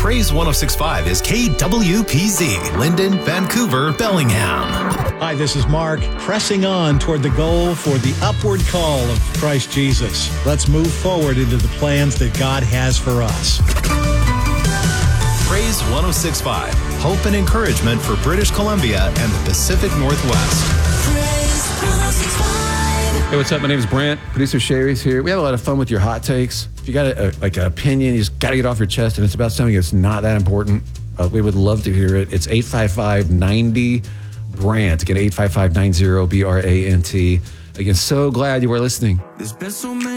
Praise 106.5 is KWPZ, Linden, Vancouver, Bellingham. Hi, this is Mark, pressing on toward the goal for the upward call of Christ Jesus. Let's move forward into the plans that God has for us. Praise 106.5, hope and encouragement for British Columbia and the Pacific Northwest. Hey, what's up? My name is Brent. Producer Sherry's here. We have a lot of fun with your hot takes. If you got an opinion, you just got to get off your chest, and it's about something that's not that important, we would love to hear it. It's 855-90-BRANT. Again, 855-90-BRANT. Again, so glad you were listening. There's been so many